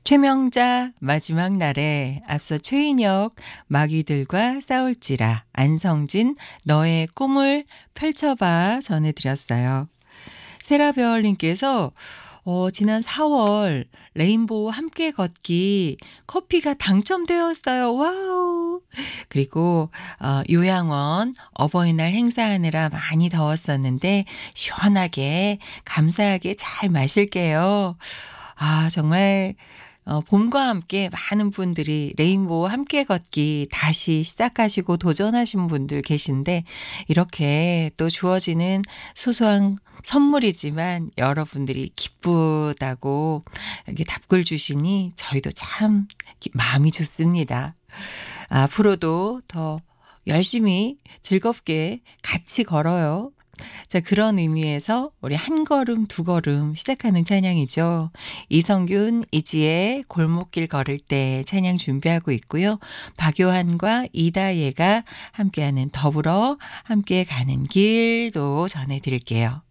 최명자 마지막 날에 앞서 최인혁 마귀들과 싸울지라 안성진 너의 꿈을 펼쳐봐 전해드렸어요. 세라베얼님께서 지난 4월 레인보우 함께 걷기 커피가 당첨되었어요. 와우. 그리고 요양원 어버이날 행사하느라 많이 더웠었는데 시원하게 감사하게 잘 마실게요. 정말 봄과 함께 많은 분들이 레인보우 함께 걷기 다시 시작하시고 도전하신 분들 계신데 이렇게 또 주어지는 소소한 선물이지만 여러분들이 기쁘다고 이렇게 답글 주시니 저희도 참 마음이 좋습니다. 앞으로도 더 열심히 즐겁게 같이 걸어요. 자, 그런 의미에서 우리 한 걸음 두 걸음 시작하는 찬양이죠. 이성균, 이지의 골목길 걸을 때 찬양 준비하고 있고요. 박요한과 이다예가 함께하는 더불어 함께 가는 길도 전해드릴게요.